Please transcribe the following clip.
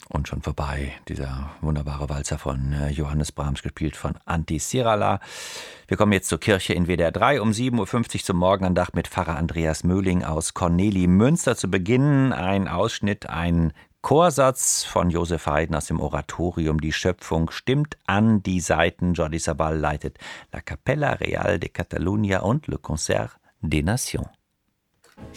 Und schon vorbei, dieser wunderbare Walzer von Johannes Brahms, gespielt von Antti Sirala. Wir kommen jetzt zur Kirche in WDR 3 um 7.50 Uhr zum Morgenandacht mit Pfarrer Andreas Möhling aus Kornelimünster. Zu Beginn ein Ausschnitt, ein Chorsatz von Josef Haydn aus dem Oratorium Die Schöpfung stimmt an die Saiten. Jordi Sabal leitet La Capella Real de Catalunya und Le Concert des Nations.